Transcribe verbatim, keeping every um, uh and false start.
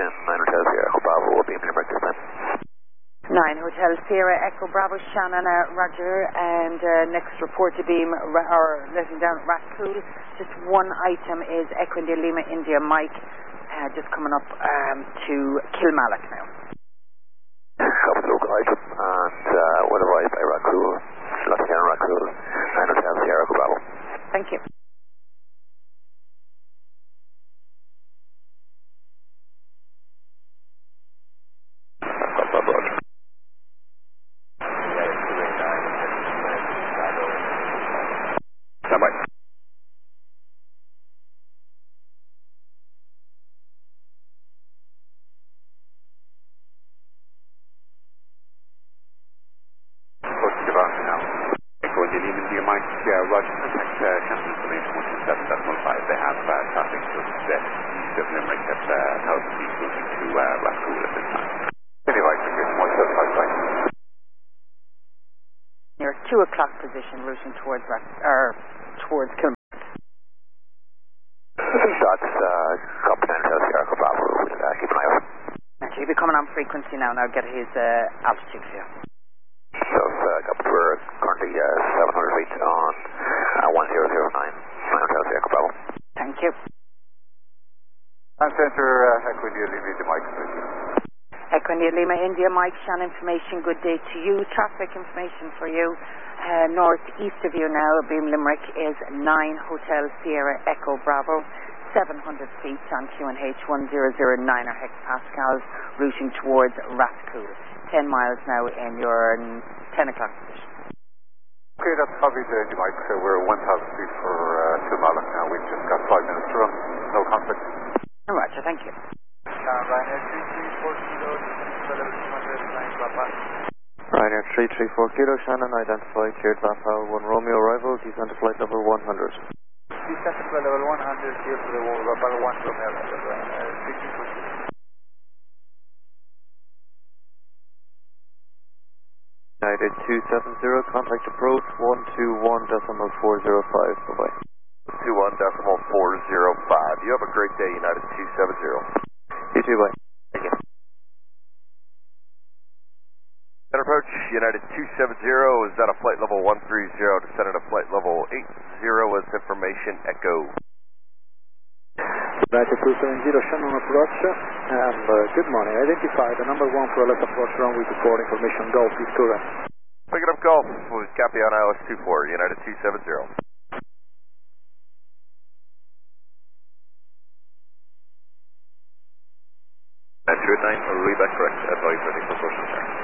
again, nine Hotel Sierra Echo Bravo will be in Limerick this time. nine Hotel Sierra Echo Bravo, Shannon, uh, Roger, and uh, next report to beam, ra- or letting down at Rathcoole. Just one item is Echo India Lima India Mike, uh, just coming up um, to Kilmallock now. Copy the local item, and uh, one advised by Rathcoole, Los Angeles Rathcoole, nine Hotel Sierra Echo Bravo. Thank you. Roger, contact uh, Shannon Information one two seven point five. They have uh, traffic just uh, east of Limerick at uh, one thousand feet moving to uh, Rathcoole at this time. Anyway, one seven five five. Near two o'clock position, routing towards Rath, or towards Kilmallock. Shots, uh, copy nine Hotel Sierra Echo Bravo, we'll uh, keep an eye out. Actually, he'll be coming on frequency now, and I'll get his uh, altitude here. So, uh, up to we're currently uh, seven hundred feet on uh, one zero zero nine, nine Hotel Sierra Echo Bravo. Thank you. And Centre, uh, Echo India Lima India Mike, please. Echo India Lima India Mike, Shan information, good day to you. Traffic information for you. Uh, northeast of you now, Beam Limerick, is nine Hotel Sierra Echo Bravo. seven hundred feet on Q N H one zero zero nine or hectopascals, routing towards Rathcoole. ten miles now in your ten o'clock position. Okay, that's probably the Indy Mike. So we're one thousand feet for uh, Kilmallock now. We've just got five minutes to run. No conflict. Roger, thank you. Ryanair three three four Kilo, Shannon, identified, cleared Vapau, one Romeo arrival, descend to flight level one hundred. Descend to flight level one hundred, here for the Vapau one Romeo, uh, United two seven zero, contact approach one two one decimal four zero five, bye-bye. two one decimal four zero five. You have a great day, United two seven zero. You too, bye. Thank you. Center approach, United two seven zero is at a flight level one three zero, descended to flight level eight zero as information echo. United two seven zero, Shannon approach, and uh, good morning. Identify the number one for left approach runway two four, information Golf is current. Picking up Golf with copy on I L S two four, United two seven zero. nine two nine, read back correct, advise ready for push and turn.